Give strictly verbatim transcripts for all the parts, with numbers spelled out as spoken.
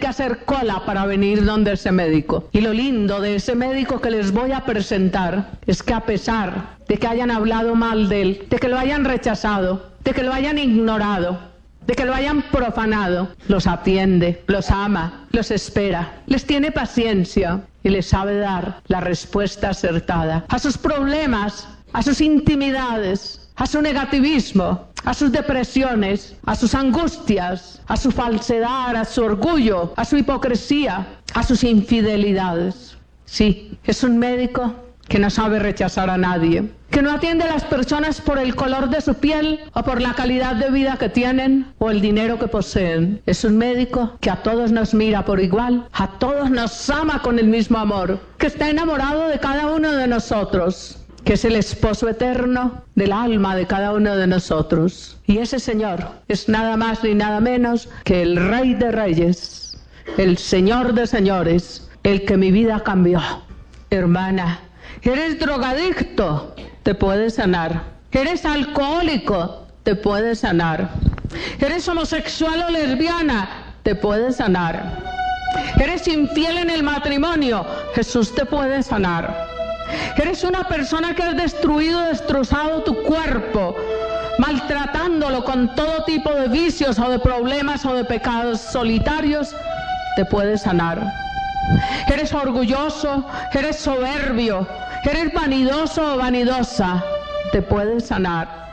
que hacer cola para venir donde ese médico. Y lo lindo de ese médico que les voy a presentar es que a pesar de que hayan hablado mal de él, de que lo hayan rechazado, de que lo hayan ignorado, de que lo hayan profanado, los atiende, los ama, los espera, les tiene paciencia y les sabe dar la respuesta acertada a sus problemas, a sus intimidades, a su negativismo, a sus depresiones, a sus angustias, a su falsedad, a su orgullo, a su hipocresía, a sus infidelidades. Sí, es un médico que no sabe rechazar a nadie, que no atiende a las personas por el color de su piel o por la calidad de vida que tienen o el dinero que poseen. Es un médico que a todos nos mira por igual, a todos nos ama con el mismo amor, que está enamorado de cada uno de nosotros, que es el esposo eterno del alma de cada uno de nosotros. Y ese Señor es nada más ni nada menos que el Rey de Reyes, el Señor de Señores, el que mi vida cambió. Hermana, eres drogadicto, te puede sanar. Eres alcohólico, te puede sanar. Eres homosexual o lesbiana, te puede sanar. Eres infiel en el matrimonio, Jesús te puede sanar. Eres una persona que has destruido, destrozado tu cuerpo, maltratándolo con todo tipo de vicios o de problemas o de pecados solitarios, te puede sanar. Eres orgulloso, eres soberbio, eres vanidoso o vanidosa, te puede sanar.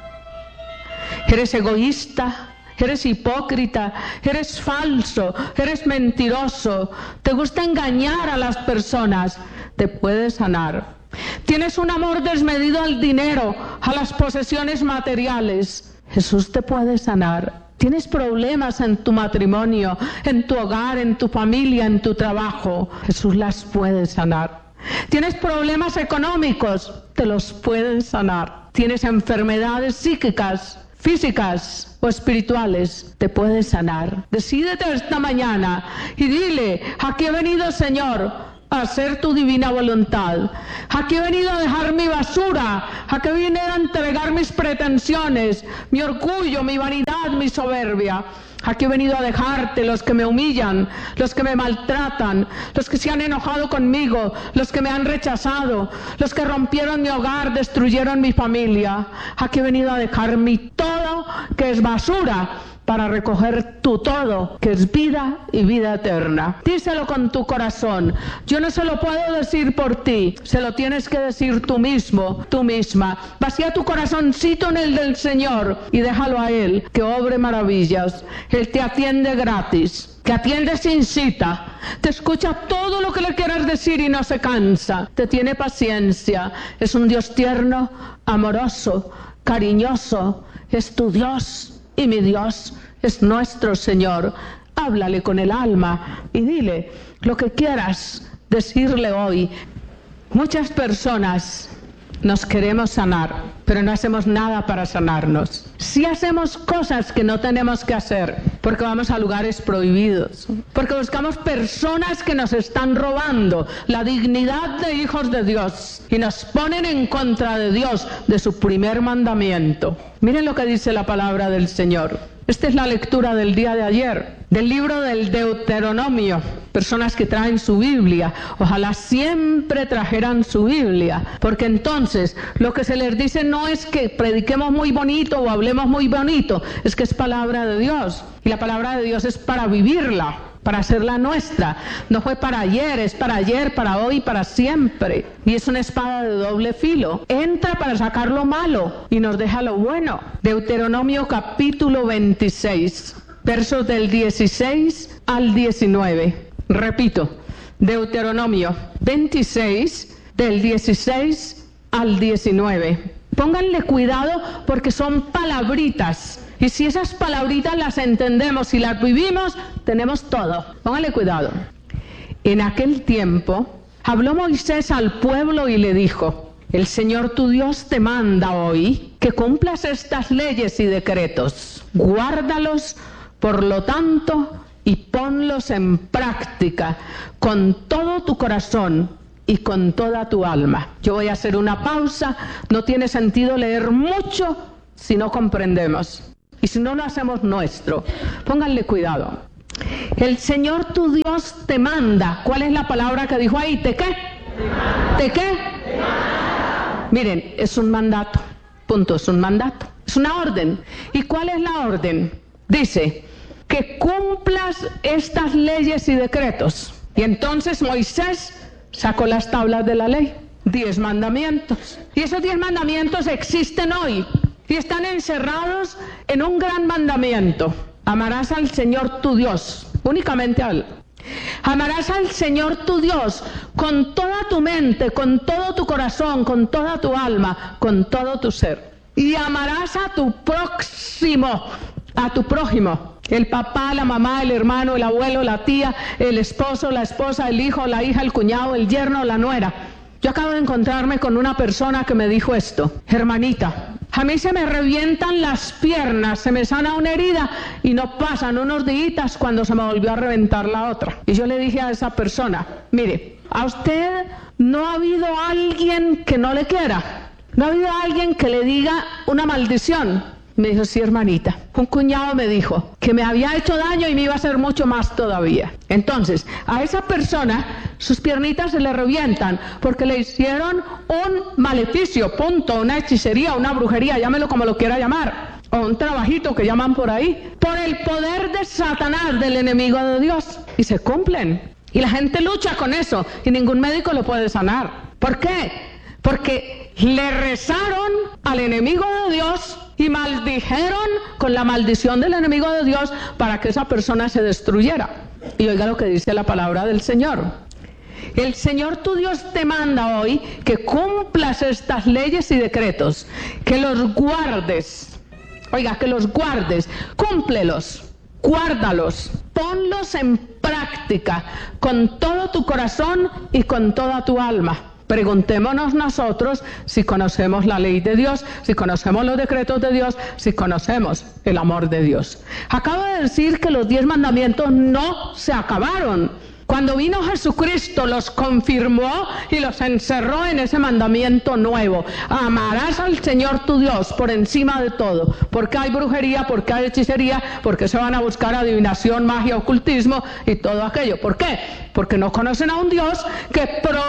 Eres egoísta, eres hipócrita, eres falso, eres mentiroso, te gusta engañar a las personas, te puede sanar. Tienes un amor desmedido al dinero, a las posesiones materiales, Jesús te puede sanar. Tienes problemas en tu matrimonio, en tu hogar, en tu familia, en tu trabajo, Jesús las puede sanar. Tienes problemas económicos, te los puede sanar. Tienes enfermedades psíquicas, físicas o espirituales, te puede sanar. Decídete esta mañana y dile: aquí he venido, Señor, a hacer tu divina voluntad. Aquí he venido a dejar mi basura, aquí he venido a entregar mis pretensiones, mi orgullo, mi vanidad, mi soberbia. Aquí he venido a dejarte los que me humillan, los que me maltratan, los que se han enojado conmigo, los que me han rechazado, los que rompieron mi hogar, destruyeron mi familia. Aquí he venido a dejar mi todo, que es basura, para recoger tu todo, que es vida y vida eterna. Díselo con tu corazón. Yo no se lo puedo decir por ti, se lo tienes que decir tú mismo, tú misma. Vacía tu corazoncito en el del Señor y déjalo a Él, que obre maravillas. Él te atiende gratis, que atiende sin cita, te escucha todo lo que le quieras decir y no se cansa, te tiene paciencia. Es un Dios tierno, amoroso, cariñoso, es tu Dios. Y mi Dios es nuestro Señor. Háblale con el alma y dile lo que quieras decirle hoy. Muchas personas nos queremos sanar, pero no hacemos nada para sanarnos. Sí hacemos cosas que no tenemos que hacer, porque vamos a lugares prohibidos, porque buscamos personas que nos están robando la dignidad de hijos de Dios y nos ponen en contra de Dios, de su primer mandamiento. Miren lo que dice la palabra del Señor. Esta es la lectura del día de ayer, del libro del Deuteronomio. Personas que traen su Biblia, ojalá siempre trajeran su Biblia, porque entonces lo que se les dice no es que prediquemos muy bonito o hablemos muy bonito, es que es palabra de Dios, y la palabra de Dios es para vivirla, para hacerla nuestra. No fue para ayer, es para ayer, para hoy, para siempre. Y es una espada de doble filo. Entra para sacar lo malo y nos deja lo bueno. Deuteronomio capítulo veintiséis, versos del dieciséis al diecinueve. Repito, Deuteronomio veintiséis, del dieciséis al diecinueve. Pónganle cuidado porque son palabritas. Y si esas palabritas las entendemos y las vivimos, tenemos todo. Póngale cuidado. En aquel tiempo habló Moisés al pueblo y le dijo: el Señor tu Dios te manda hoy que cumplas estas leyes y decretos. Guárdalos, por lo tanto, y ponlos en práctica con todo tu corazón y con toda tu alma. Yo voy a hacer una pausa. No tiene sentido leer mucho si no comprendemos. Y si no lo hacemos nuestro, pónganle cuidado. El Señor tu Dios te manda. ¿Cuál es la palabra que dijo ahí? ¿Te qué? ¿Te qué? Miren, es un mandato. Punto, es un mandato. Es una orden. ¿Y cuál es la orden? Dice que cumplas estas leyes y decretos. Y entonces Moisés sacó las tablas de la ley. Diez mandamientos. Y esos diez mandamientos existen hoy. Y están encerrados en un gran mandamiento. Amarás al Señor tu Dios. Únicamente a Él. Amarás al Señor tu Dios con toda tu mente, con todo tu corazón, con toda tu alma, con todo tu ser. Y amarás a tu próximo, a tu prójimo. El papá, la mamá, el hermano, el abuelo, la tía, el esposo, la esposa, el hijo, la hija, el cuñado, el yerno, la nuera. Yo acabo de encontrarme con una persona que me dijo esto: hermanita, a mí se me revientan las piernas, se me sana una herida y no pasan unos días cuando se me volvió a reventar la otra. Y yo le dije a esa persona: mire, a usted no ha habido alguien que no le quiera, no ha habido alguien que le diga una maldición. Me dijo: sí, hermanita. Un cuñado me dijo que me había hecho daño y me iba a hacer mucho más todavía. Entonces, a esa persona sus piernitas se le revientan porque le hicieron un maleficio, punto, una hechicería, una brujería, llámelo como lo quiera llamar, o un trabajito que llaman por ahí, por el poder de Satanás, del enemigo de Dios. Y se cumplen. Y la gente lucha con eso y ningún médico lo puede sanar. ¿Por qué? Porque le rezaron al enemigo de Dios y maldijeron con la maldición del enemigo de Dios para que esa persona se destruyera. Y oiga lo que dice la palabra del Señor. El Señor tu Dios te manda hoy que cumplas estas leyes y decretos, que los guardes. Oiga, que los guardes, cúmplelos, guárdalos, ponlos en práctica con todo tu corazón y con toda tu alma. Preguntémonos nosotros si conocemos la ley de Dios, si conocemos los decretos de Dios, si conocemos el amor de Dios. Acabo de decir que los diez mandamientos no se acabaron. Cuando vino Jesucristo los confirmó y los encerró en ese mandamiento nuevo. Amarás al Señor tu Dios por encima de todo. Porque hay brujería, porque hay hechicería, porque se van a buscar adivinación, magia, ocultismo y todo aquello. ¿Por qué? Porque no conocen a un Dios que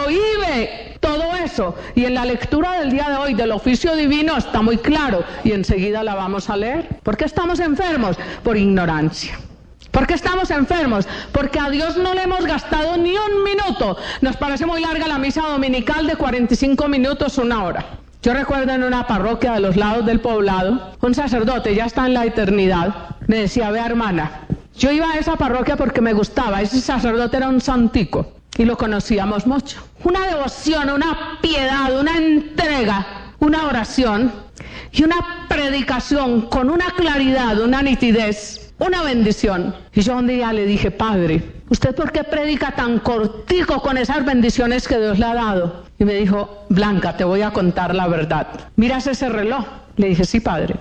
prohíbe todo eso. Y en la lectura del día de hoy del oficio divino está muy claro. Y enseguida la vamos a leer. ¿Por qué estamos enfermos? Por ignorancia. ¿Por qué estamos enfermos? Porque a Dios no le hemos gastado ni un minuto. Nos parece muy larga la misa dominical de cuarenta y cinco minutos, una hora. Yo recuerdo en una parroquia de los lados del poblado, un sacerdote, ya está en la eternidad, me decía: vea, hermana, yo iba a esa parroquia porque me gustaba. Ese sacerdote era un santico y lo conocíamos mucho. Una devoción, una piedad, una entrega, una oración y una predicación con una claridad, una nitidez, una bendición. Y yo un día le dije: padre, ¿usted por qué predica tan cortico con esas bendiciones que Dios le ha dado? Y me dijo: Blanca, te voy a contar la verdad. ¿Miras ese reloj? Le dije: sí, padre.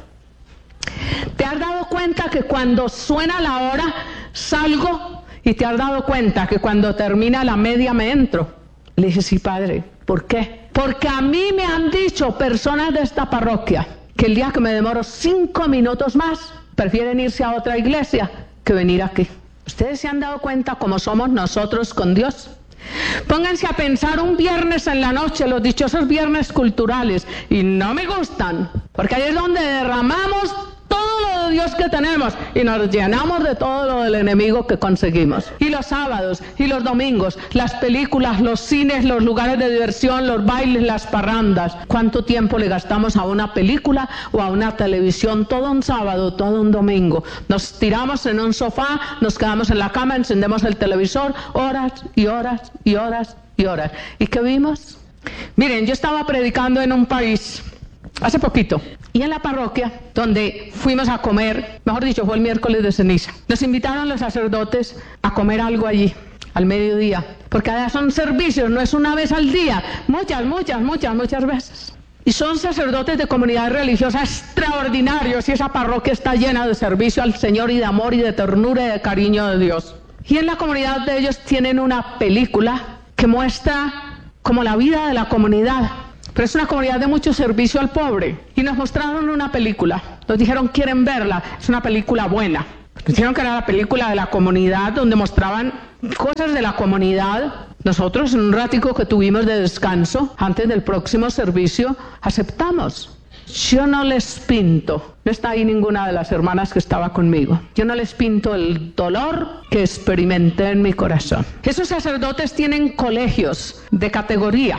¿Te has dado cuenta que cuando suena la hora salgo? ¿Y te has dado cuenta que cuando termina la media me entro? Le dije: sí, padre. ¿Por qué? Porque a mí me han dicho personas de esta parroquia que el día que me demoro cinco minutos más, prefieren irse a otra iglesia que venir aquí. ¿Ustedes se han dado cuenta cómo somos nosotros con Dios? Pónganse a pensar un viernes en la noche, los dichosos viernes culturales, y no me gustan, porque ahí es donde derramamos todo lo de Dios que tenemos y nos llenamos de todo lo del enemigo que conseguimos. Y los sábados y los domingos, las películas, los cines, los lugares de diversión, los bailes, las parrandas. ¿Cuánto tiempo le gastamos a una película o a una televisión? Todo un sábado, todo un domingo. Nos tiramos en un sofá, nos quedamos en la cama, encendemos el televisor, horas y horas y horas y horas. ¿Y qué vimos? Miren, yo estaba predicando en un país hace poquito, y en la parroquia donde fuimos a comer, mejor dicho, fue el miércoles de ceniza, nos invitaron los sacerdotes a comer algo allí, al mediodía, porque allá son servicios, no es una vez al día, muchas, muchas, muchas, muchas veces. Y son sacerdotes de comunidades religiosas extraordinarios, y esa parroquia está llena de servicio al Señor y de amor y de ternura y de cariño de Dios. Y en la comunidad de ellos tienen una película que muestra como la vida de la comunidad. Pero es una comunidad de mucho servicio al pobre. Y nos mostraron una película. Nos dijeron: quieren verla, es una película buena. Dijeron que era la película de la comunidad, donde mostraban cosas de la comunidad. Nosotros, en un ratico que tuvimos de descanso, antes del próximo servicio, aceptamos. Yo no les pinto, no está ahí ninguna de las hermanas que estaba conmigo, yo no les pinto el dolor que experimenté en mi corazón. Esos sacerdotes tienen colegios de categoría,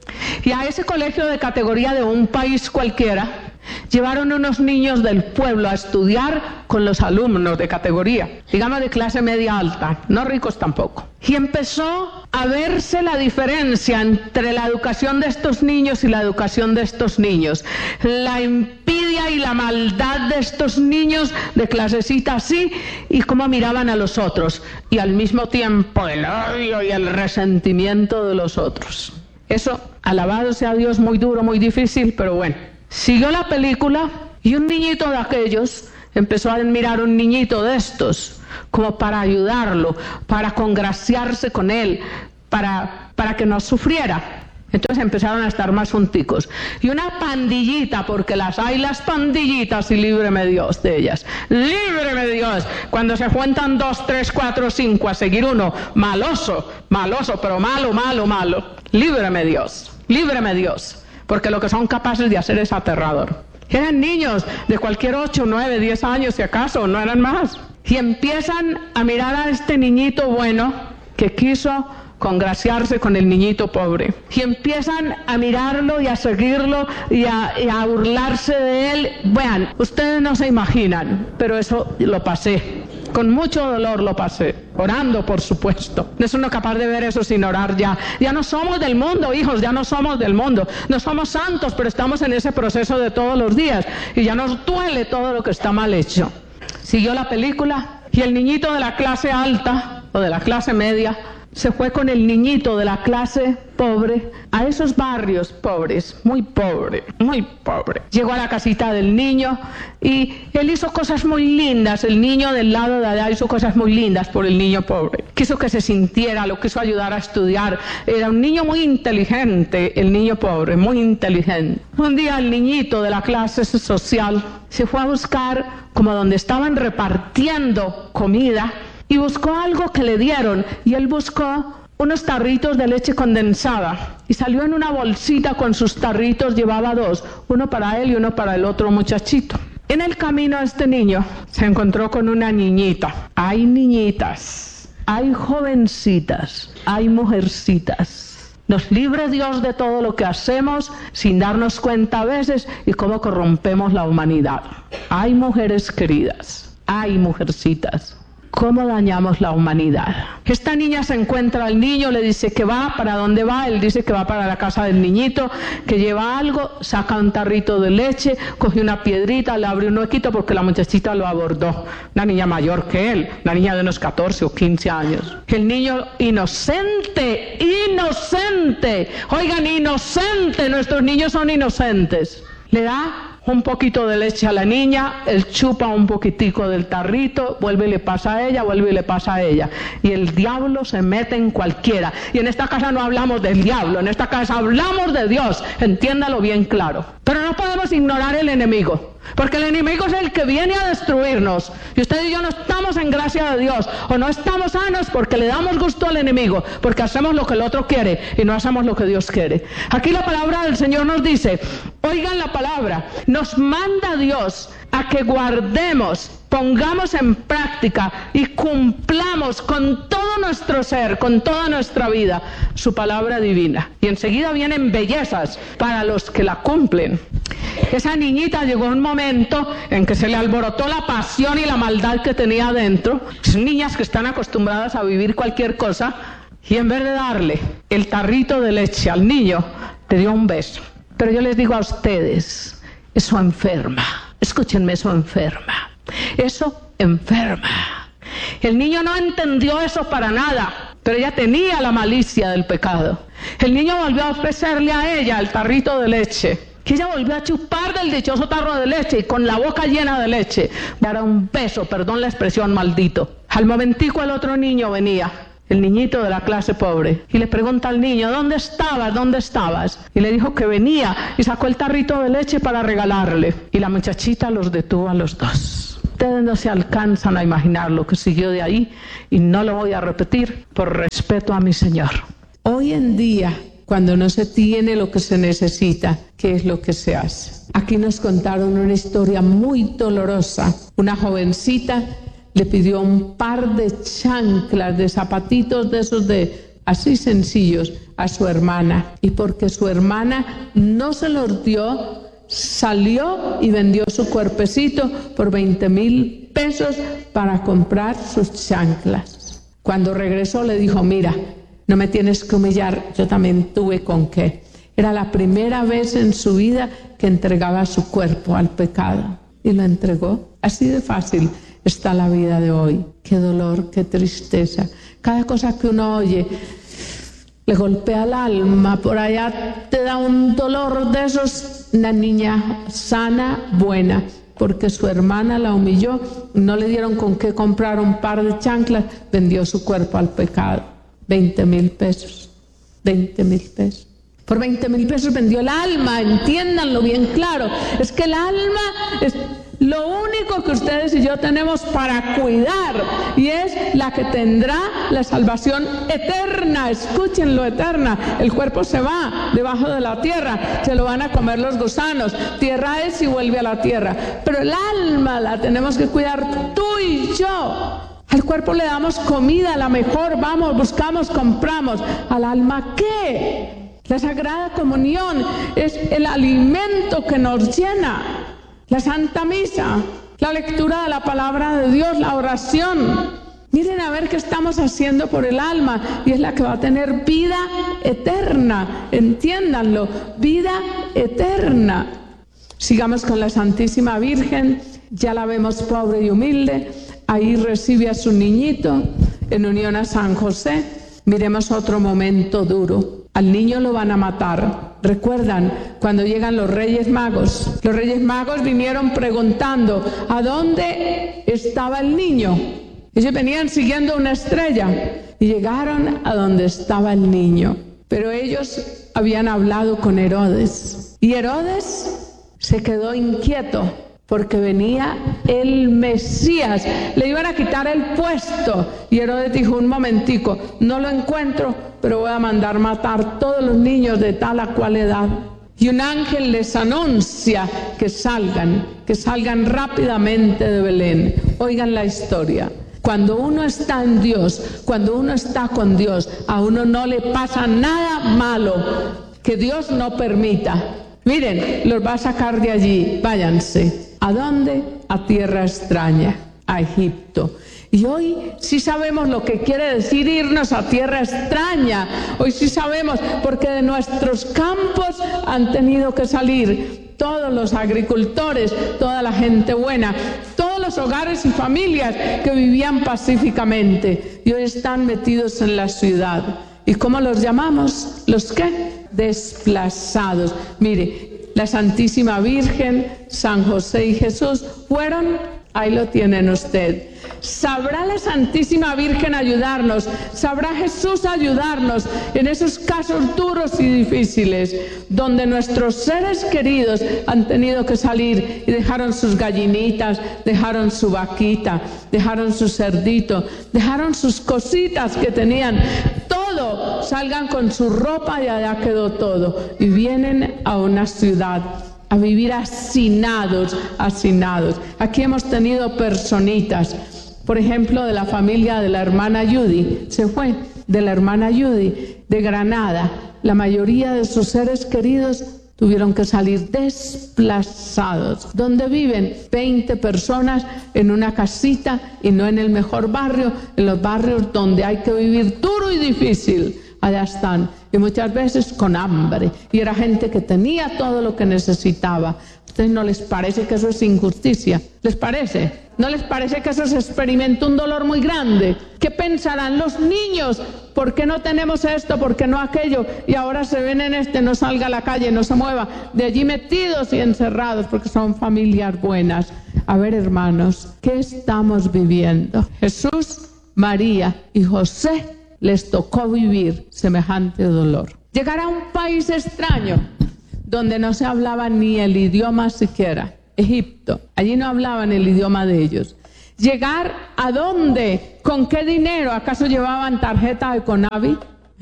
y a ese colegio de categoría de un país cualquiera llevaron unos niños del pueblo a estudiar con los alumnos de categoría, digamos de clase media alta, no ricos tampoco. Y empezó a verse la diferencia entre la educación de estos niños y la educación de estos niños. La envidia y la maldad de estos niños de clasecita así, y cómo miraban a los otros. Y al mismo tiempo el odio y el resentimiento de los otros. Eso, alabado sea Dios, muy duro, muy difícil, pero bueno. Siguió la película y un niñito de aquellos empezó a admirar a un niñito de estos, como para ayudarlo, para congraciarse con él, para, para que no sufriera. Entonces empezaron a estar más junticos. Y una pandillita, porque las hay las pandillitas, y líbreme Dios de ellas. Líbreme Dios. Cuando se juntan dos, tres, cuatro, cinco a seguir uno, maloso, maloso, pero malo, malo, malo. Líbreme Dios, líbreme Dios. Porque lo que son capaces de hacer es aterrador. Eran niños de cualquier ocho, nueve, diez años, si acaso, no eran más. Y empiezan a mirar a este niñito bueno que quiso congraciarse con el niñito pobre. Y empiezan a mirarlo y a seguirlo y a, y a burlarse de él. Vean, ustedes no se imaginan, pero eso lo pasé. Con mucho dolor lo pasé, orando por supuesto. No soy capaz de ver eso sin orar ya. Ya no somos del mundo, hijos, ya no somos del mundo. No somos santos, pero estamos en ese proceso de todos los días. Y ya nos duele todo lo que está mal hecho. Siguió la película y el niñito de la clase alta o de la clase media se fue con el niñito de la clase pobre a esos barrios pobres, muy pobre, muy pobre. Llegó a la casita del niño y él hizo cosas muy lindas. El niño del lado de allá hizo cosas muy lindas por el niño pobre. Quiso que se sintiera, lo quiso ayudar a estudiar. Era un niño muy inteligente, el niño pobre, muy inteligente. Un día el niñito de la clase social se fue a buscar como donde estaban repartiendo comida, y buscó algo que le dieron, y él buscó unos tarritos de leche condensada, y salió en una bolsita con sus tarritos, llevaba dos, uno para él y uno para el otro muchachito. En el camino este niño se encontró con una niñita. Hay niñitas, hay jovencitas, hay mujercitas. Nos libre Dios de todo lo que hacemos sin darnos cuenta a veces y cómo corrompemos la humanidad. Hay mujeres queridas, hay mujercitas. ¿Cómo dañamos la humanidad? Esta niña se encuentra al niño, le dice que va, ¿para dónde va? Él dice que va para la casa del niñito, que lleva algo, saca un tarrito de leche, coge una piedrita, le abre un huequito porque la muchachita lo abordó. Una niña mayor que él, una niña de unos catorce o quince años. El niño inocente, inocente, oigan, inocente, nuestros niños son inocentes. Le da un poquito de leche a la niña, él chupa un poquitico del tarrito, vuelve y le pasa a ella, vuelve y le pasa a ella. Y el diablo se mete en cualquiera. Y en esta casa no hablamos del diablo, en esta casa hablamos de Dios, entiéndalo bien claro. Pero no podemos ignorar el enemigo, porque el enemigo es el que viene a destruirnos. Y usted y yo no estamos en gracia de Dios, o no estamos sanos porque le damos gusto al enemigo, porque hacemos lo que el otro quiere y no hacemos lo que Dios quiere. Aquí la palabra del Señor nos dice, oigan la palabra, nos manda Dios a que guardemos, pongamos en práctica y cumplamos con todo nuestro ser, con toda nuestra vida, su palabra divina. Y enseguida vienen bellezas para los que la cumplen. Esa niñita llegó a un momento en que se le alborotó la pasión y la maldad que tenía adentro. Son niñas que están acostumbradas a vivir cualquier cosa, y en vez de darle el tarrito de leche al niño, le dio un beso. Pero yo les digo a ustedes, eso enferma. Escúchenme, eso enferma. Eso enferma. El niño no entendió eso para nada, pero ella tenía la malicia del pecado. El niño volvió a ofrecerle a ella el tarrito de leche, que ella volvió a chupar del dichoso tarro de leche y con la boca llena de leche dar un beso, perdón la expresión, maldito. Al momentico el otro niño venía, el niñito de la clase pobre, y le pregunta al niño, ¿dónde estabas? ¿Dónde estabas? Y le dijo que venía y sacó el tarrito de leche para regalarle. Y la muchachita los detuvo a los dos. Ustedes no se alcanzan a imaginar lo que siguió de ahí y no lo voy a repetir por respeto a mi Señor. Hoy en día, cuando no se tiene lo que se necesita, ¿qué es lo que se hace? Aquí nos contaron una historia muy dolorosa. Una jovencita le pidió un par de chanclas, de zapatitos de esos de así sencillos a su hermana, y porque su hermana no se los dio, salió y vendió su cuerpecito por veinte mil pesos para comprar sus chanclas. Cuando regresó le dijo: mira, no me tienes que humillar, yo también tuve con qué. Era la primera vez en su vida que entregaba su cuerpo al pecado y lo entregó. Así de fácil está la vida de hoy. Qué dolor, qué tristeza. Cada cosa que uno oye le golpea el alma, por allá te da un dolor de esos. Una niña sana, buena, porque su hermana la humilló, no le dieron con qué comprar un par de chanclas, vendió su cuerpo al pecado. veinte mil pesos, veinte mil pesos. Por veinte mil pesos vendió el alma, entiéndanlo bien claro. Es que el alma es lo único que ustedes y yo tenemos para cuidar, y es la que tendrá la salvación eterna. Escúchenlo, eterna. El cuerpo se va debajo de la tierra, se lo van a comer los gusanos, tierra es y vuelve a la tierra, pero el alma la tenemos que cuidar tú y yo. Al cuerpo le damos comida, la mejor, vamos, buscamos, compramos. ¿Al alma qué? La Sagrada Comunión es el alimento que nos llena. La Santa Misa, la lectura de la palabra de Dios, la oración. Miren a ver qué estamos haciendo por el alma, y es la que va a tener vida eterna. Entiéndanlo, vida eterna. Sigamos con la Santísima Virgen. Ya la vemos pobre y humilde. Ahí recibe a su niñito en unión a San José. Miremos otro momento duro. Al niño lo van a matar. ¿Recuerdan cuando llegan los Reyes Magos? Los Reyes Magos vinieron preguntando ¿a dónde estaba el niño? Ellos venían siguiendo una estrella y llegaron a donde estaba el niño. Pero ellos habían hablado con Herodes, y Herodes se quedó inquieto porque venía el Mesías, le iban a quitar el puesto, y Herodes dijo: un momentico, no lo encuentro, pero voy a mandar matar todos los niños de tal a cual edad. Y un ángel les anuncia que salgan, que salgan rápidamente de Belén. Oigan la historia. Cuando uno está en Dios, cuando uno está con Dios, a uno no le pasa nada malo que Dios no permita. Miren, los va a sacar de allí, váyanse. ¿A dónde? A tierra extraña, a Egipto. Y hoy sí sabemos lo que quiere decir irnos a tierra extraña. Hoy sí sabemos, porque de nuestros campos han tenido que salir todos los agricultores, toda la gente buena, todos los hogares y familias que vivían pacíficamente, y hoy están metidos en la ciudad. ¿Y cómo los llamamos? ¿Los qué? Desplazados. Mire, la Santísima Virgen, San José y Jesús fueron, ahí lo tienen usted. ¿Sabrá la Santísima Virgen ayudarnos? ¿Sabrá Jesús ayudarnos en esos casos duros y difíciles, donde nuestros seres queridos han tenido que salir y dejaron sus gallinitas, dejaron su vaquita, dejaron su cerdito, dejaron sus cositas que tenían? Todo, salgan con su ropa y allá quedó todo, y vienen a una ciudad a vivir hacinados, hacinados. Aquí hemos tenido personitas, por ejemplo, de la familia de la hermana Judy, se fue de la hermana Judy de Granada. La mayoría de sus seres queridos tuvieron que salir desplazados. ¿Dónde viven? veinte personas en una casita, y no en el mejor barrio, en los barrios donde hay que vivir duro y difícil. Allá están, y muchas veces con hambre, y era gente que tenía todo lo que necesitaba. ¿A ustedes no les parece que eso es injusticia? ¿Les parece? ¿No les parece que eso se experimenta un dolor muy grande? ¿Qué pensarán los niños? ¿Por qué no tenemos esto? ¿Por qué no aquello? Y ahora se ven en este, no salga a la calle, no se mueva, de allí metidos y encerrados, porque son familias buenas. A ver, hermanos, ¿qué estamos viviendo? Jesús, María y José les tocó vivir semejante dolor. Llegar a un país extraño donde no se hablaba ni el idioma siquiera, Egipto. Allí no hablaban el idioma de ellos. ¿Llegar a dónde? ¿Con qué dinero? ¿Acaso llevaban tarjeta de Conavi?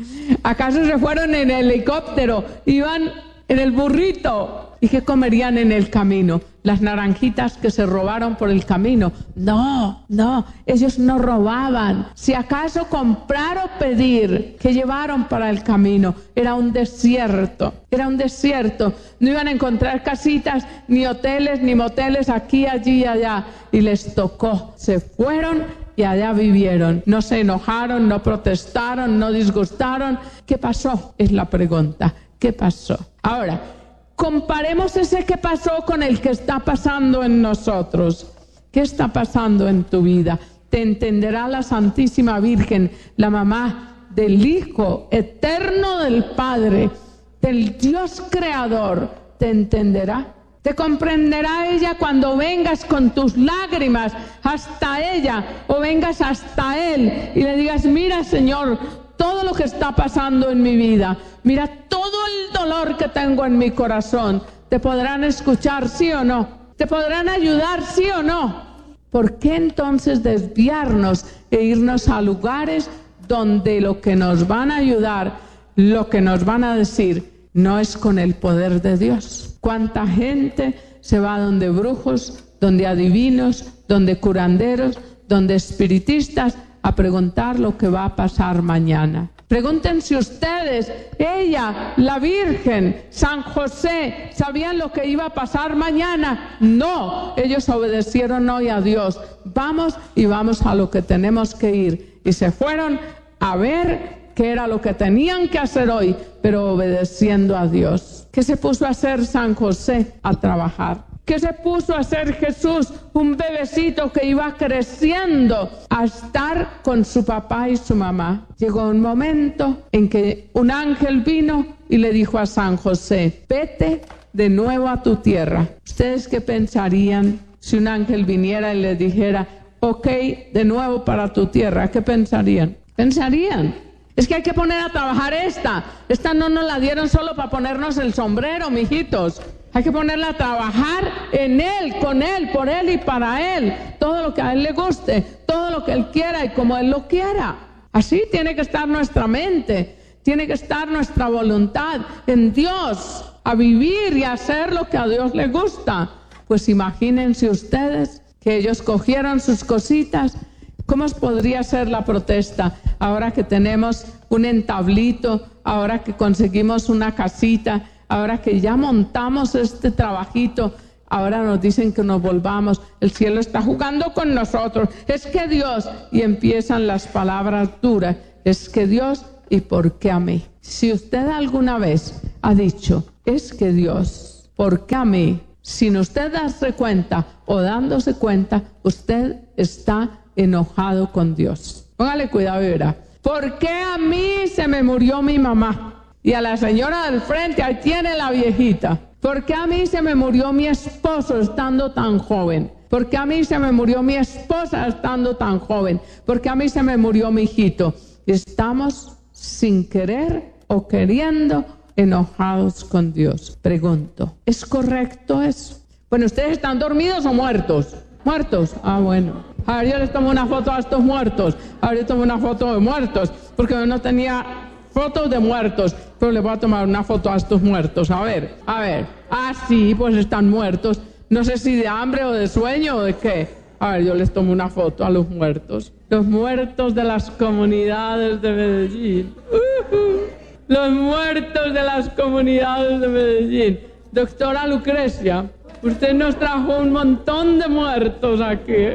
¿Acaso se fueron en el helicóptero? ¿Iban en el burrito? ¿Y qué comerían en el camino? ¿Las naranjitas que se robaron por el camino? No, no, ellos no robaban. Si acaso comprar o pedir, ¿qué llevaron para el camino? Era un desierto, era un desierto. No iban a encontrar casitas, ni hoteles, ni moteles aquí, allí y allá. Y les tocó, se fueron y allá vivieron. No se enojaron, no protestaron, no disgustaron. ¿Qué pasó? Es la pregunta. ¿Qué pasó? Ahora, comparemos ese que pasó con el que está pasando en nosotros. ¿Qué está pasando en tu vida? Te entenderá la Santísima Virgen, la mamá del Hijo eterno del Padre, del Dios Creador. ¿Te entenderá? Te comprenderá ella cuando vengas con tus lágrimas hasta ella o vengas hasta Él y le digas: mira, Señor, todo lo que está pasando en mi vida, mira todo el dolor que tengo en mi corazón. ¿Te podrán escuchar, sí o no? ¿Te podrán ayudar, sí o no? ¿Por qué entonces desviarnos e irnos a lugares donde lo que nos van a ayudar, lo que nos van a decir, no es con el poder de Dios? ¿Cuánta gente se va donde brujos, donde adivinos, donde curanderos, donde espiritistas a preguntar lo que va a pasar mañana? Pregúntense ustedes, ella, la Virgen, San José, ¿sabían lo que iba a pasar mañana? No, ellos obedecieron hoy a Dios. Vamos y vamos a lo que tenemos que ir. Y se fueron a ver qué era lo que tenían que hacer hoy, pero obedeciendo a Dios. ¿Qué se puso a hacer San José? A trabajar. ¿Qué se puso a hacer Jesús? Un bebecito que iba creciendo a estar con su papá y su mamá. Llegó un momento en que un ángel vino y le dijo a San José: vete de nuevo a tu tierra. ¿Ustedes qué pensarían si un ángel viniera y les dijera: ok, de nuevo para tu tierra? ¿Qué pensarían? Pensarían: es que hay que poner a trabajar esta. Esta no nos la dieron solo para ponernos el sombrero, mijitos. Hay que ponerla a trabajar en Él, con Él, por Él y para Él. Todo lo que a Él le guste, todo lo que Él quiera y como Él lo quiera. Así tiene que estar nuestra mente, tiene que estar nuestra voluntad en Dios, a vivir y a hacer lo que a Dios le gusta. Pues imagínense ustedes que ellos cogieron sus cositas. ¿Cómo podría ser la protesta ahora que tenemos un entablito, ahora que conseguimos una casita, ahora que ya montamos este trabajito? Ahora nos dicen que nos volvamos, el cielo está jugando con nosotros, es que Dios, y empiezan las palabras duras, es que Dios, ¿y por qué a mí? Si usted alguna vez ha dicho, es que Dios, ¿por qué a mí? Sin usted darse cuenta o dándose cuenta, usted está enojado con Dios. Póngale cuidado y verá. ¿Por qué a mí se me murió mi mamá? Y a la señora del frente, ahí tiene la viejita. ¿Por qué a mí se me murió mi esposo estando tan joven? ¿Por qué a mí se me murió mi esposa estando tan joven? ¿Por qué a mí se me murió mi hijito? Estamos sin querer o queriendo enojados con Dios. Pregunto, ¿es correcto eso? Bueno, ¿ustedes están dormidos o muertos? ¿Muertos? Ah, bueno. A ver, yo les tomo una foto a estos muertos. A ver, yo tomo una foto de muertos, porque yo no tenía fotos de muertos, pero les voy a tomar una foto a estos muertos. A ver, a ver. Ah, sí, pues están muertos. No sé si de hambre o de sueño o de qué. A ver, yo les tomo una foto a los muertos. Los muertos de las comunidades de Medellín. Uh-huh. Los muertos de las comunidades de Medellín. Doctora Lucrecia, usted nos trajo un montón de muertos aquí.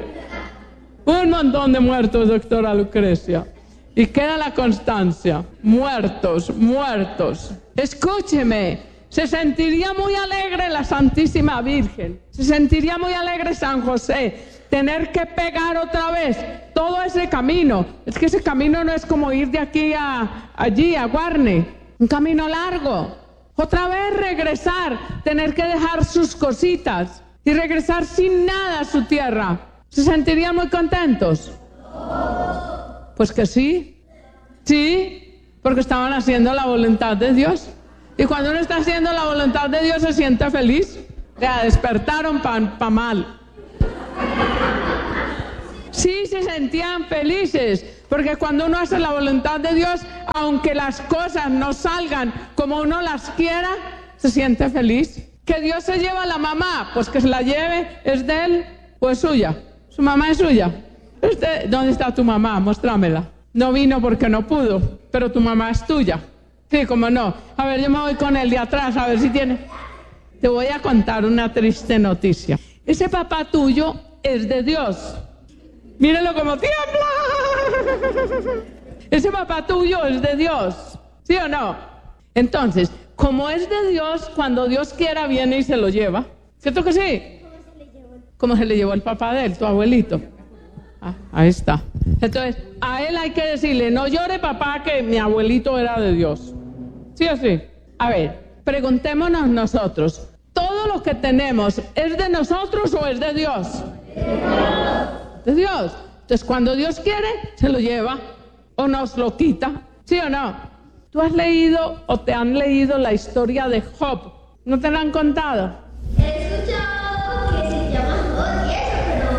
Un montón de muertos, doctora Lucrecia. Y queda la constancia. Muertos, muertos. Escúcheme, se sentiría muy alegre la Santísima Virgen. Se sentiría muy alegre San José. Tener que pegar otra vez todo ese camino. Es que ese camino no es como ir de aquí a allí, a Guarne. Un camino largo. Otra vez regresar, tener que dejar sus cositas y regresar sin nada a su tierra. ¿Se sentirían muy contentos? Pues que sí, sí, porque estaban haciendo la voluntad de Dios. Y cuando uno está haciendo la voluntad de Dios se siente feliz. Ya despertaron para pa mal. Sí se sentían felices, porque cuando uno hace la voluntad de Dios, aunque las cosas no salgan como uno las quiera, se siente feliz. Que Dios se lleva a la mamá, pues que se la lleve, ¿es de él o es suya? Su mamá es suya. Este, ¿dónde está tu mamá? Muéstramela. No vino porque no pudo, pero tu mamá es tuya. Sí, cómo no. A ver, yo me voy con el de atrás, a ver si tiene. Te voy a contar una triste noticia. Ese papá tuyo es de Dios. Míralo como tiembla. Ese papá tuyo es de Dios, ¿sí o no? Entonces, como es de Dios, cuando Dios quiera viene y se lo lleva. ¿Cierto que sí? ¿Cómo se le llevó? ¿Cómo se le llevó el papá de él, tu abuelito? Ah, ahí está. Entonces, a él hay que decirle, no llore papá que mi abuelito era de Dios. ¿Sí o sí? A ver, preguntémonos nosotros, ¿todo lo que tenemos es de nosotros o es de Dios? De Dios. De Dios. Entonces, cuando Dios quiere, se lo lleva o nos lo quita. ¿Sí o no? ¿Tú has leído o te han leído la historia de Job? ¿No te la han contado? He escuchado que se llama Job y eso,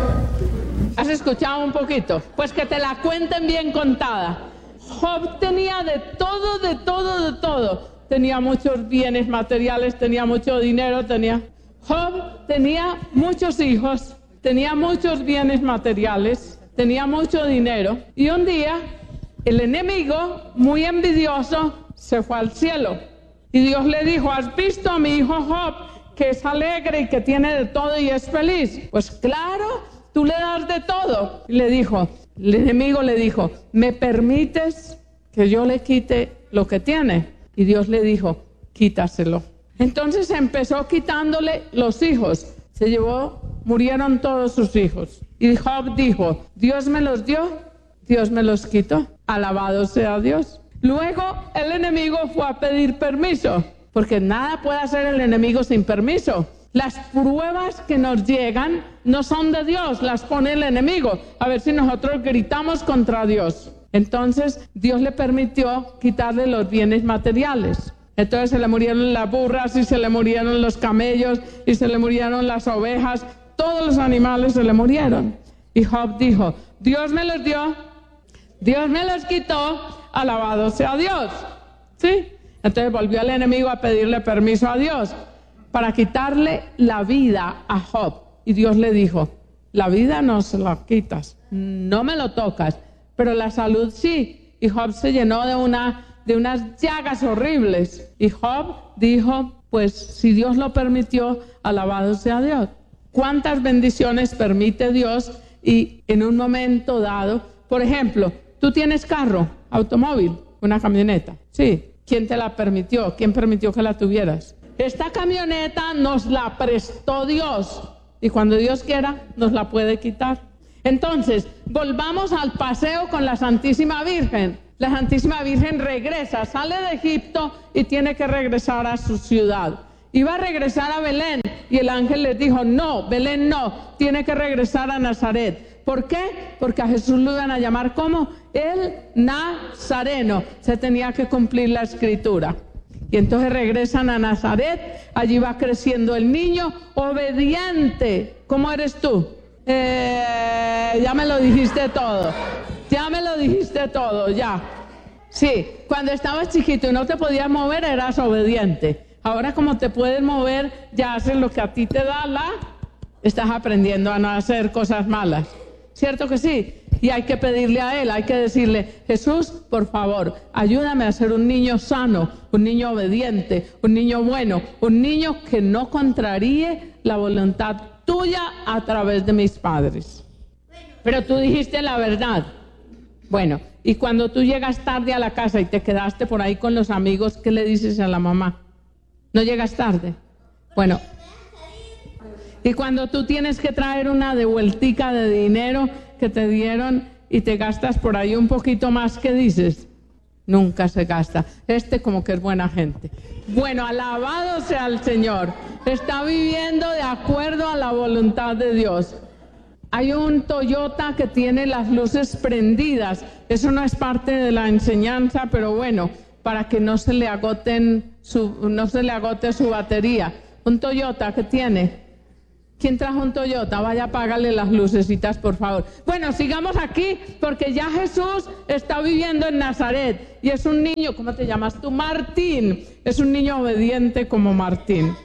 pero... ¿Has escuchado un poquito? Pues que te la cuenten bien contada. Job tenía de todo, de todo, de todo. Tenía muchos bienes materiales, tenía mucho dinero, tenía... Job tenía muchos hijos, tenía muchos bienes materiales, tenía mucho dinero. Y un día, el enemigo, muy envidioso, se fue al cielo. Y Dios le dijo, ¿has visto a mi hijo Job, que es alegre y que tiene de todo y es feliz? Pues claro, tú le das de todo. Y le dijo, el enemigo le dijo, ¿me permites que yo le quite lo que tiene? Y Dios le dijo, quítaselo. Entonces empezó quitándole los hijos. Se llevó, murieron todos sus hijos. Y Job dijo, Dios me los dio, Dios me los quitó. Alabado sea Dios. Luego el enemigo fue a pedir permiso, porque nada puede hacer el enemigo sin permiso. Las pruebas que nos llegan no son de Dios, las pone el enemigo. A ver si nosotros gritamos contra Dios. Entonces Dios le permitió quitarle los bienes materiales. Entonces se le murieron las burras y se le murieron los camellos y se le murieron las ovejas. Todos los animales se le murieron. Y Job dijo, Dios me los dio, Dios me los quitó, alabado sea Dios. ¿Sí? Entonces volvió el enemigo a pedirle permiso a Dios para quitarle la vida a Job. Y Dios le dijo, la vida no se la quitas, no me lo tocas, pero la salud sí. Y Job se llenó de, una, de unas llagas horribles. Y Job dijo, pues si Dios lo permitió, alabado sea Dios. ¿Cuántas bendiciones permite Dios? Y en un momento dado, por ejemplo, tú tienes carro, automóvil, una camioneta. Sí. ¿Quién te la permitió? ¿Quién permitió que la tuvieras? Esta camioneta nos la prestó Dios. Y cuando Dios quiera, nos la puede quitar. Entonces, volvamos al paseo con la Santísima Virgen. La Santísima Virgen regresa, sale de Egipto y tiene que regresar a su ciudad. Iba a regresar a Belén y el ángel les dijo, no, Belén no, tiene que regresar a Nazaret. ¿Por qué? Porque a Jesús lo iban a llamar como el Nazareno. Se tenía que cumplir la escritura. Y entonces regresan a Nazaret, allí va creciendo el niño obediente. ¿Cómo eres tú? Eh, ya me lo dijiste todo, ya me lo dijiste todo, ya. Sí, cuando estabas chiquito y no te podías mover, eras obediente. Ahora como te puedes mover, ya haces lo que a ti te da la... Estás aprendiendo a no hacer cosas malas. ¿Cierto que sí? Y hay que pedirle a Él, hay que decirle, Jesús, por favor, ayúdame a ser un niño sano, un niño obediente, un niño bueno, un niño que no contraríe la voluntad tuya a través de mis padres. Pero tú dijiste la verdad. Bueno, y cuando tú llegas tarde a la casa y te quedaste por ahí con los amigos, ¿qué le dices a la mamá? ¿No llegas tarde? Bueno, y cuando tú tienes que traer una devueltica de dinero que te dieron y te gastas por ahí un poquito más, ¿qué dices? Nunca se gasta. Este como que es buena gente. Bueno, alabado sea el Señor. Está viviendo de acuerdo a la voluntad de Dios. Hay un Toyota que tiene las luces prendidas. Eso no es parte de la enseñanza, pero bueno, para que no se le agoten su, no se le agote su batería. Un Toyota que tiene ¿Quién trajo un Toyota? Vaya a apagarle las lucecitas, por favor. Bueno, sigamos aquí, porque ya Jesús está viviendo en Nazaret. Y es un niño, ¿cómo te llamas tú? Martín. Es un niño obediente como Martín.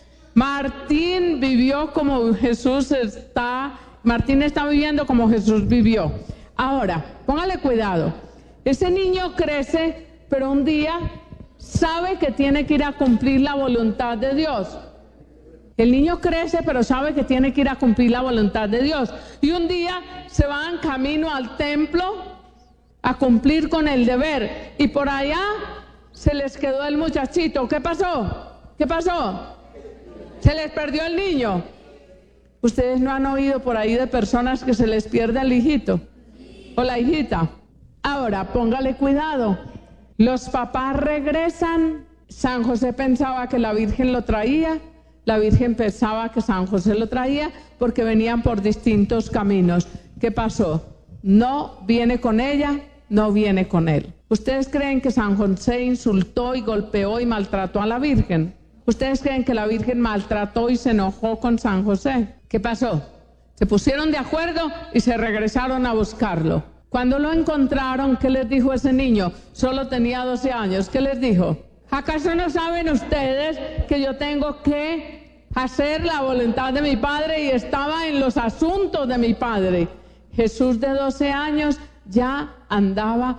Martín vivió como Jesús está... Martín está viviendo como Jesús vivió. Ahora, póngale cuidado. Ese niño crece, pero un día sabe que tiene que ir a cumplir la voluntad de Dios. El niño crece, pero sabe que tiene que ir a cumplir la voluntad de Dios. Y un día se va en camino al templo a cumplir con el deber. Y por allá se les quedó el muchachito. ¿Qué pasó? ¿Qué pasó? Se les perdió el niño. ¿Ustedes no han oído por ahí de personas que se les pierde el hijito o la hijita? Ahora, póngale cuidado. Los papás regresan. San José pensaba que la Virgen lo traía. La Virgen pensaba que San José lo traía porque venían por distintos caminos. ¿Qué pasó? No viene con ella, no viene con él. ¿Ustedes creen que San José insultó y golpeó y maltrató a la Virgen? ¿Ustedes creen que la Virgen maltrató y se enojó con San José? ¿Qué pasó? Se pusieron de acuerdo y se regresaron a buscarlo. Cuando lo encontraron, ¿qué les dijo ese niño? Solo tenía doce años. ¿Qué les dijo? ¿Acaso no saben ustedes que yo tengo que hacer la voluntad de mi Padre y estaba en los asuntos de mi Padre? Jesús de doce años ya andaba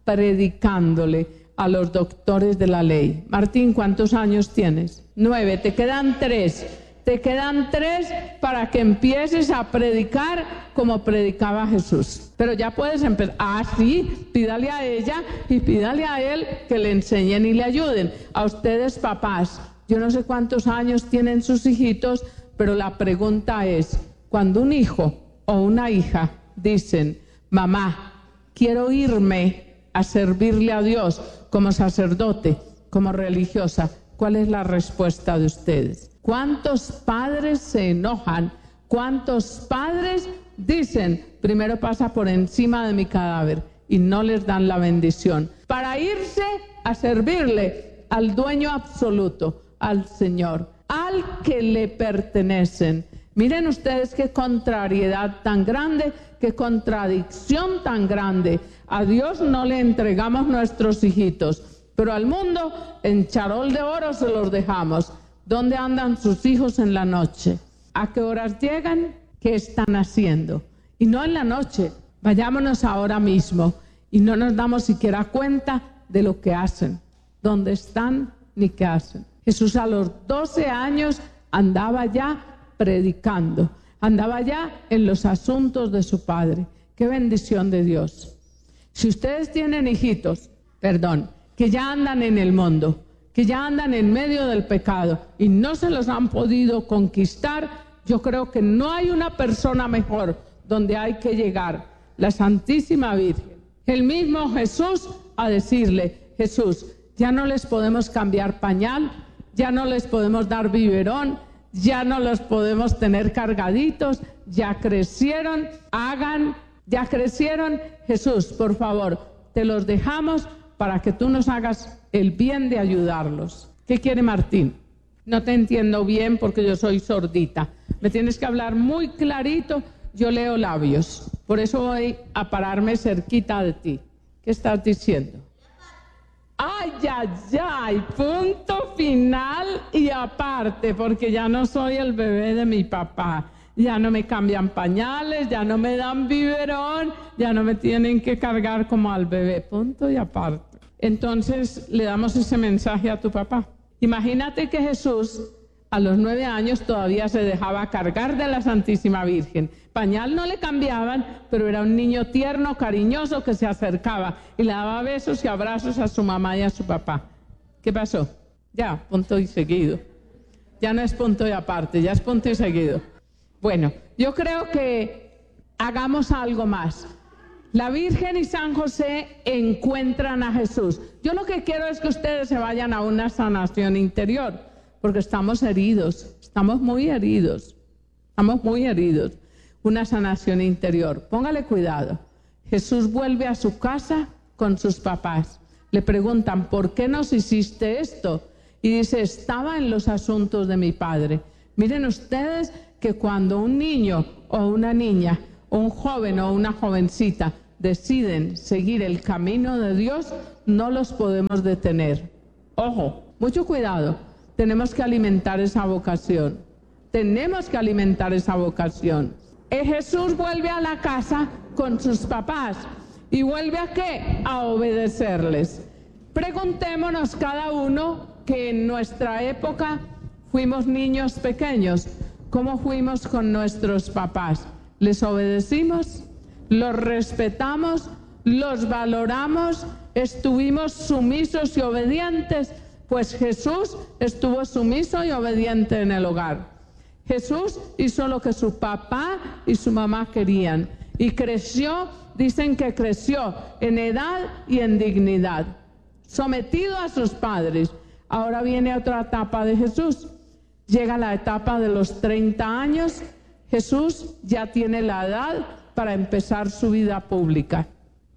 predicándole a los doctores de la ley. Martín, ¿cuántos años tienes? Nueve, te quedan tres. Te quedan tres para que empieces a predicar como predicaba Jesús. Pero ya puedes empezar. Ah, sí, pídale a ella y pídale a él que le enseñen y le ayuden. A ustedes, papás, yo no sé cuántos años tienen sus hijitos, pero la pregunta es, cuando un hijo o una hija dicen, mamá, quiero irme a servirle a Dios como sacerdote, como religiosa, ¿cuál es la respuesta de ustedes? ¿Cuántos padres se enojan? ¿Cuántos padres dicen, primero pasa por encima de mi cadáver y no les dan la bendición para irse a servirle al dueño absoluto, al Señor, al que le pertenecen? Miren ustedes qué contrariedad tan grande, qué contradicción tan grande. A Dios no le entregamos nuestros hijitos, pero al mundo en charol de oro se los dejamos. ¿Dónde andan sus hijos en la noche? ¿A qué horas llegan? ¿Qué están haciendo? Y no en la noche, vayámonos ahora mismo y no nos damos siquiera cuenta de lo que hacen, dónde están ni qué hacen. Jesús a los doce años andaba ya predicando, andaba ya en los asuntos de su Padre. ¡Qué bendición de Dios! Si ustedes tienen hijitos, perdón, que ya andan en el mundo, que ya andan en medio del pecado y no se los han podido conquistar, yo creo que no hay una persona mejor donde hay que llegar, la Santísima Virgen. El mismo Jesús a decirle, Jesús, ya no les podemos cambiar pañal, ya no les podemos dar biberón, ya no los podemos tener cargaditos, ya crecieron, hagan, ya crecieron. Jesús, por favor, te los dejamos para que tú nos hagas el bien de ayudarlos. ¿Qué quiere Martín? No te entiendo bien porque yo soy sordita. Me tienes que hablar muy clarito, yo leo labios. Por eso voy a pararme cerquita de ti. ¿Qué estás diciendo? Ay, ay, ay, punto final y aparte, porque ya no soy el bebé de mi papá. Ya no me cambian pañales, ya no me dan biberón, ya no me tienen que cargar como al bebé. Punto y aparte. Entonces le damos ese mensaje a tu papá. Imagínate que Jesús a los nueve años todavía se dejaba cargar de la Santísima Virgen. Pañal no le cambiaban, pero era un niño tierno, cariñoso, que se acercaba y le daba besos y abrazos a su mamá y a su papá. ¿Qué pasó? Ya, punto y seguido. Ya no es punto y aparte, ya es punto y seguido. Bueno, yo creo que hagamos algo más. La Virgen y San José encuentran a Jesús. Yo lo que quiero es que ustedes se vayan a una sanación interior, porque estamos heridos, estamos muy heridos, estamos muy heridos. Una sanación interior. Póngale cuidado. Jesús vuelve a su casa con sus papás. Le preguntan, ¿por qué nos hiciste esto? Y dice, estaba en los asuntos de mi Padre. Miren ustedes que cuando un niño o una niña, o un joven o una jovencita deciden seguir el camino de Dios, no los podemos detener. Ojo, mucho cuidado, tenemos que alimentar esa vocación, tenemos que alimentar esa vocación. Y Jesús vuelve a la casa con sus papás, ¿y vuelve a qué? A obedecerles. Preguntémonos cada uno que en nuestra época fuimos niños pequeños, ¿cómo fuimos con nuestros papás? ¿Les obedecimos? ¿Los respetamos? ¿Los valoramos? ¿Estuvimos sumisos y obedientes? Pues Jesús estuvo sumiso y obediente en el hogar. Jesús hizo lo que su papá y su mamá querían y creció, dicen que creció en edad y en dignidad, sometido a sus padres. Ahora viene otra etapa de Jesús. Llega la etapa de los treinta años. Jesús ya tiene la edad para empezar su vida pública.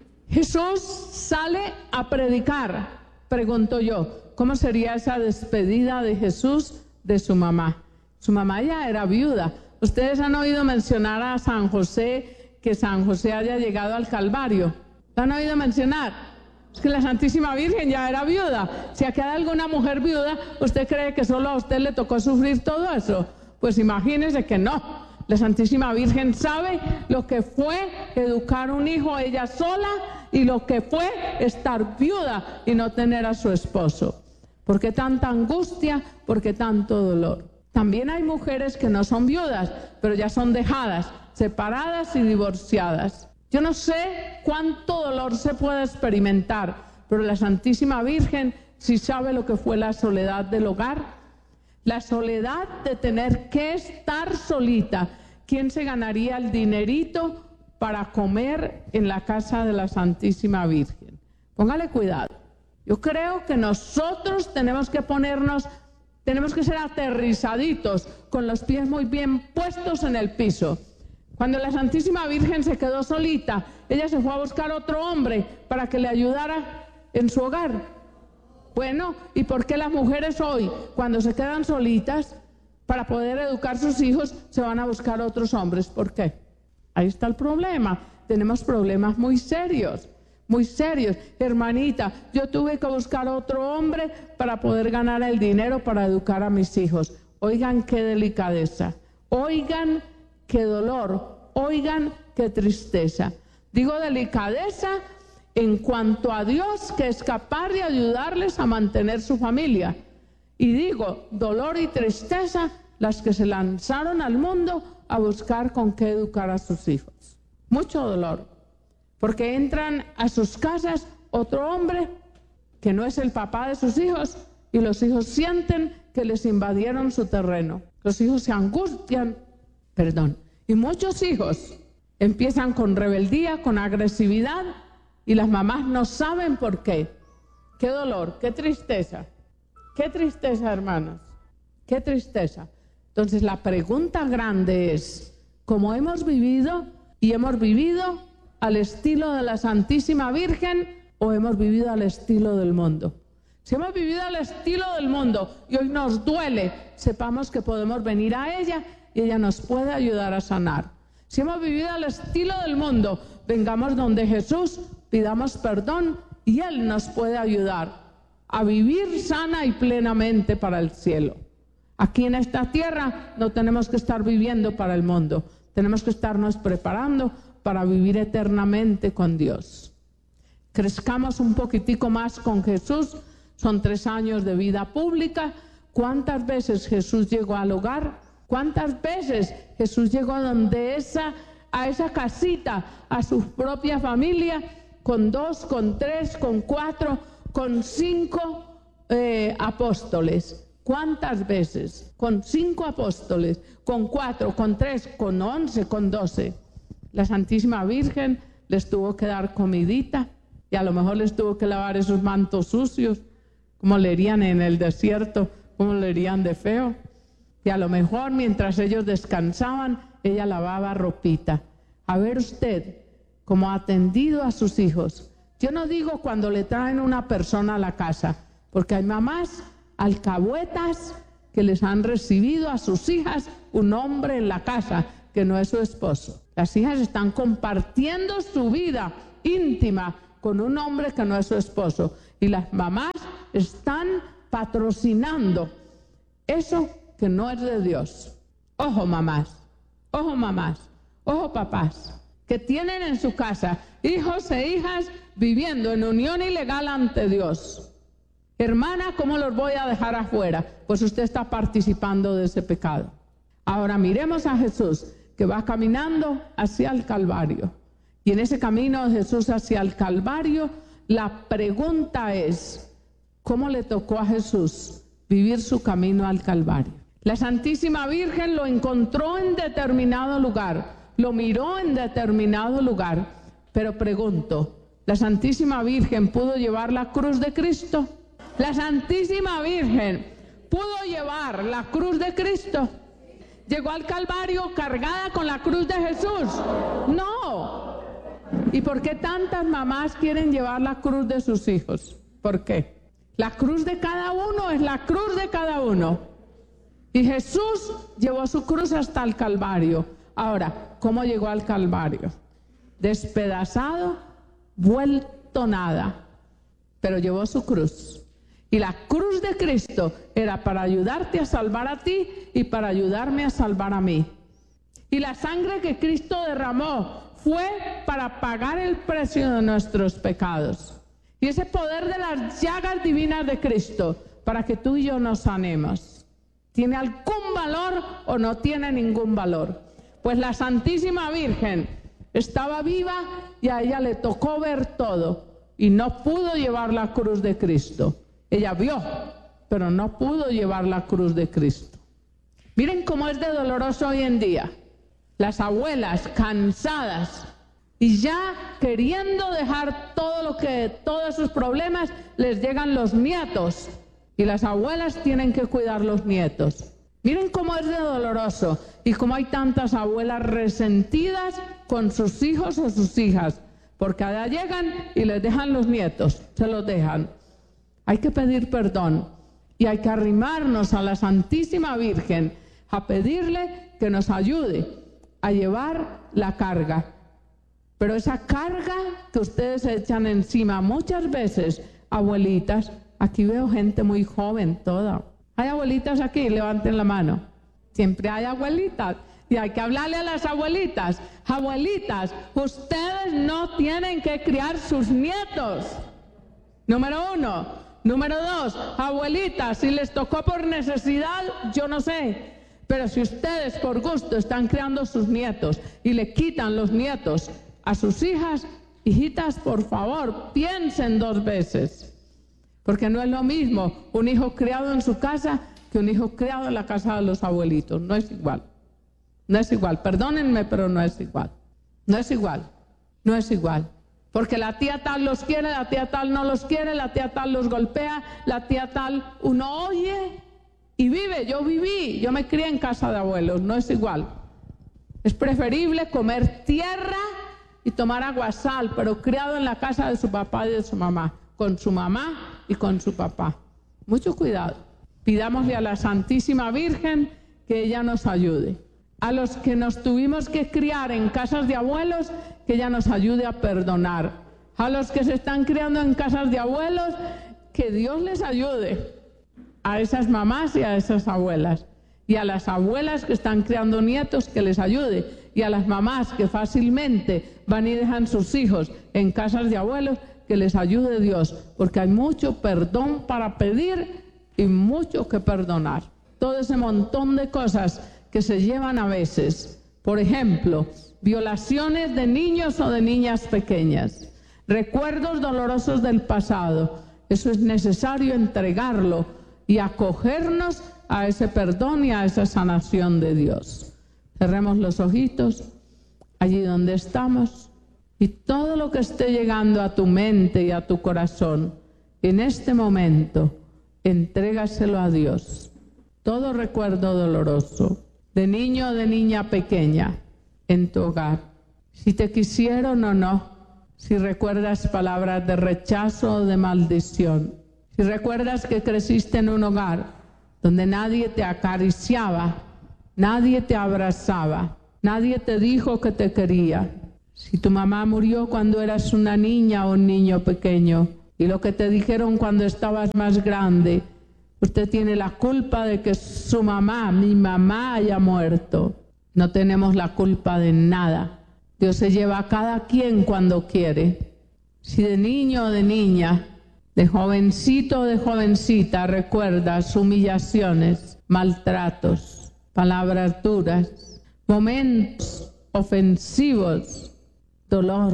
Jesús sale a predicar. Pregunto yo, ¿cómo sería esa despedida de Jesús de su mamá? Su mamá ya era viuda. Ustedes han oído mencionar a San José, que San José haya llegado al Calvario. ¿Lo han oído mencionar? Es que la Santísima Virgen ya era viuda. Si aquí hay alguna mujer viuda, ¿usted cree que solo a usted le tocó sufrir todo eso? Pues imagínese que no. La Santísima Virgen sabe lo que fue educar un hijo ella sola y lo que fue estar viuda y no tener a su esposo. ¿Por qué tanta angustia? ¿Por qué tanto dolor? También hay mujeres que no son viudas, pero ya son dejadas, separadas y divorciadas. Yo no sé cuánto dolor se puede experimentar, pero la Santísima Virgen sí sabe lo que fue la soledad del hogar, la soledad de tener que estar solita. ¿Quién se ganaría el dinerito para comer en la casa de la Santísima Virgen? Póngale cuidado. Yo creo que nosotros tenemos que ponernos, tenemos que ser aterrizaditos, con los pies muy bien puestos en el piso. Cuando la Santísima Virgen se quedó solita, ella se fue a buscar otro hombre para que le ayudara en su hogar. Bueno, ¿y por qué las mujeres hoy, cuando se quedan solitas, para poder educar sus hijos, se van a buscar otros hombres? ¿Por qué? Ahí está el problema. Tenemos problemas muy serios, muy serios. Hermanita, yo tuve que buscar otro hombre para poder ganar el dinero para educar a mis hijos. Oigan qué delicadeza, oigan qué dolor, oigan qué tristeza. Digo delicadeza en cuanto a Dios, que es capaz de ayudarles a mantener su familia. Y digo dolor y tristeza las que se lanzaron al mundo a buscar con qué educar a sus hijos. Mucho dolor, porque entran a sus casas otro hombre que no es el papá de sus hijos y los hijos sienten que les invadieron su terreno. Los hijos se angustian, perdón, y muchos hijos empiezan con rebeldía, con agresividad, y las mamás no saben por qué. Qué dolor, qué tristeza, qué tristeza, hermanos, qué tristeza. Entonces la pregunta grande es, ¿cómo hemos vivido? ¿Y hemos vivido al estilo de la Santísima Virgen o hemos vivido al estilo del mundo? Si hemos vivido al estilo del mundo y hoy nos duele, sepamos que podemos venir a ella y ella nos puede ayudar a sanar. Si hemos vivido al estilo del mundo, vengamos donde Jesús, pidamos perdón y Él nos puede ayudar a vivir sana y plenamente para el cielo. Aquí en esta tierra no tenemos que estar viviendo para el mundo, tenemos que estarnos preparando para vivir eternamente con Dios. Crezcamos un poquitico más con Jesús, son tres años de vida pública. ¿Cuántas veces Jesús llegó al hogar? ¿Cuántas veces Jesús llegó donde esa, a esa casita, a su propia familia, con dos, con tres, con cuatro, con cinco eh, apóstoles? ¿Cuántas veces? Con cinco apóstoles, con cuatro, con tres, con once, con doce. La Santísima Virgen les tuvo que dar comidita y a lo mejor les tuvo que lavar esos mantos sucios, como le irían en el desierto, como le irían de feo. Y a lo mejor mientras ellos descansaban, ella lavaba ropita. A ver usted cómo ha atendido a sus hijos. Yo no digo cuando le traen una persona a la casa, porque hay mamás alcahuetas que les han recibido a sus hijas un hombre en la casa que no es su esposo. Las hijas están compartiendo su vida íntima con un hombre que no es su esposo. Y las mamás están patrocinando eso que no es de Dios. Ojo mamás, ojo mamás, ojo papás, que tienen en su casa hijos e hijas viviendo en unión ilegal ante Dios. Hermana, ¿cómo los voy a dejar afuera? Pues usted está participando de ese pecado. Ahora miremos a Jesús, que va caminando hacia el Calvario. Y en ese camino de Jesús hacia el Calvario, la pregunta es, ¿cómo le tocó a Jesús vivir su camino al Calvario? La Santísima Virgen lo encontró en determinado lugar, lo miró en determinado lugar, pero pregunto, ¿la Santísima Virgen pudo llevar la cruz de Cristo? ¿La Santísima Virgen pudo llevar la cruz de Cristo? ¿Llegó al Calvario cargada con la cruz de Jesús? No. ¿Y por qué tantas mamás quieren llevar la cruz de sus hijos? ¿Por qué? La cruz de cada uno es la cruz de cada uno. Y Jesús llevó su cruz hasta el Calvario. Ahora, ¿cómo llegó al Calvario? Despedazado, vuelto nada, pero llevó su cruz. Y la cruz de Cristo era para ayudarte a salvar a ti y para ayudarme a salvar a mí. Y la sangre que Cristo derramó fue para pagar el precio de nuestros pecados. Y ese poder de las llagas divinas de Cristo para que tú y yo nos sanemos, ¿tiene algún valor o no tiene ningún valor? Pues la Santísima Virgen estaba viva y a ella le tocó ver todo y no pudo llevar la cruz de Cristo. Ella vio, pero no pudo llevar la cruz de Cristo. Miren cómo es de doloroso hoy en día. Las abuelas cansadas y ya queriendo dejar todo lo que, todos sus problemas, les llegan los nietos. Y las abuelas tienen que cuidar los nietos. Miren cómo es de doloroso y cómo hay tantas abuelas resentidas con sus hijos o sus hijas. Porque allá llegan y les dejan los nietos, se los dejan. Hay que pedir perdón y hay que arrimarnos a la Santísima Virgen a pedirle que nos ayude a llevar la carga. Pero esa carga que ustedes echan encima muchas veces, abuelitas, aquí veo gente muy joven toda. ¿Hay abuelitas aquí? Levanten la mano. Siempre hay abuelitas y hay que hablarle a las abuelitas. Abuelitas, ustedes no tienen que criar sus nietos. Número uno. Número dos, abuelitas, si les tocó por necesidad, yo no sé. Pero si ustedes por gusto están criando sus nietos y le quitan los nietos a sus hijas, hijitas, por favor, piensen dos veces. Porque no es lo mismo un hijo criado en su casa que un hijo criado en la casa de los abuelitos. No es igual. No es igual. Perdónenme, pero no es igual. No es igual. No es igual. Porque la tía tal los quiere, la tía tal no los quiere, la tía tal los golpea, la tía tal uno oye y vive. Yo viví, yo me crié en casa de abuelos, no es igual. Es preferible comer tierra y tomar aguasal, pero criado en la casa de su papá y de su mamá, con su mamá y con su papá. Mucho cuidado. Pidámosle a la Santísima Virgen que ella nos ayude. A los que nos tuvimos que criar en casas de abuelos, que ella nos ayude a perdonar. A los que se están criando en casas de abuelos, que Dios les ayude. A esas mamás y a esas abuelas. Y a las abuelas que están criando nietos, que les ayude. Y a las mamás que fácilmente van y dejan sus hijos en casas de abuelos, que les ayude Dios. Porque hay mucho perdón para pedir y mucho que perdonar. Todo ese montón de cosas que se llevan a veces, por ejemplo, violaciones de niños o de niñas pequeñas, recuerdos dolorosos del pasado. Eso es necesario entregarlo y acogernos a ese perdón y a esa sanación de Dios. Cerremos los ojitos allí donde estamos y todo lo que esté llegando a tu mente y a tu corazón en este momento, entrégaselo a Dios. Todo recuerdo doloroso de niño o de niña pequeña en tu hogar, si te quisieron o no, si recuerdas palabras de rechazo o de maldición, si recuerdas que creciste en un hogar donde nadie te acariciaba, nadie te abrazaba, nadie te dijo que te quería. Si tu mamá murió cuando eras una niña o un niño pequeño, y lo que te dijeron cuando estabas más grande, usted tiene la culpa de que su mamá, mi mamá, haya muerto. No tenemos la culpa de nada. Dios se lleva a cada quien cuando quiere. Si de niño o de niña, de jovencito o de jovencita recuerdas humillaciones, maltratos, palabras duras, momentos ofensivos, dolor,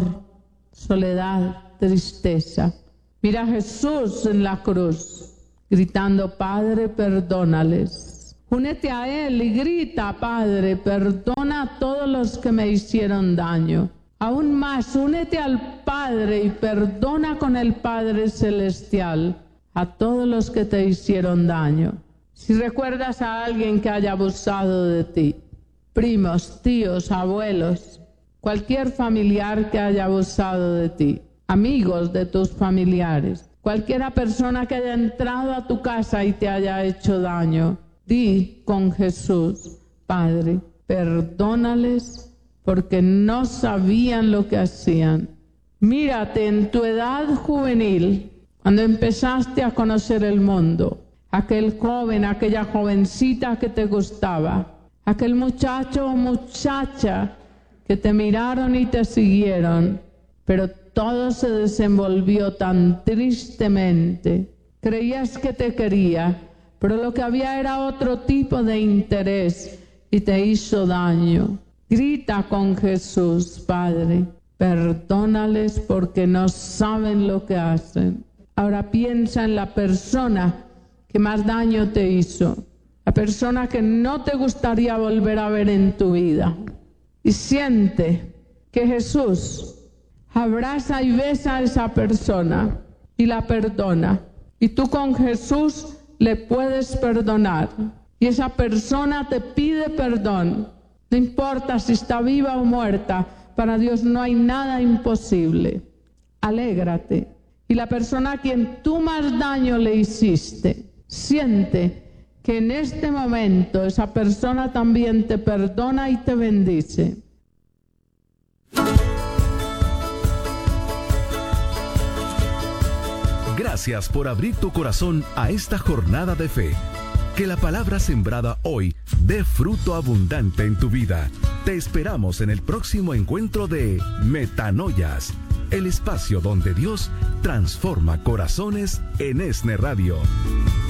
soledad, tristeza, mira a Jesús en la cruz, gritando, Padre, perdónales. Únete a Él y grita, Padre, perdona a todos los que me hicieron daño. Aún más, únete al Padre y perdona con el Padre Celestial a todos los que te hicieron daño. Si recuerdas a alguien que haya abusado de ti, primos, tíos, abuelos, cualquier familiar que haya abusado de ti, amigos de tus familiares, cualquiera persona que haya entrado a tu casa y te haya hecho daño, di con Jesús, Padre, perdónales porque no sabían lo que hacían. Mírate en tu edad juvenil, cuando empezaste a conocer el mundo, aquel joven, aquella jovencita que te gustaba, aquel muchacho o muchacha que te miraron y te siguieron, pero todo se desenvolvió tan tristemente. Creías que te quería, pero lo que había era otro tipo de interés y te hizo daño. Grita con Jesús, Padre, perdónales porque no saben lo que hacen. Ahora piensa en la persona que más daño te hizo, la persona que no te gustaría volver a ver en tu vida. Y siente que Jesús abraza y besa a esa persona y la perdona. Y tú con Jesús le puedes perdonar. Y esa persona te pide perdón. No importa si está viva o muerta, para Dios no hay nada imposible. Alégrate. Y la persona a quien tú más daño le hiciste, siente que en este momento esa persona también te perdona y te bendice. Gracias por abrir tu corazón a esta jornada de fe. Que la palabra sembrada hoy dé fruto abundante en tu vida. Te esperamos en el próximo encuentro de Metanoias, el espacio donde Dios transforma corazones en ESNE Radio.